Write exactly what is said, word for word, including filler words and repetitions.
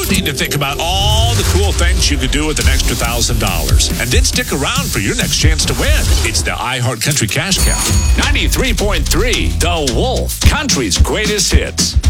need to think about all the cool things you could do with an extra one thousand dollars. And then stick around for your next chance to win. It's the iHeart Country Cash Cow. ninety-three point three, The Wolf, country's greatest hits.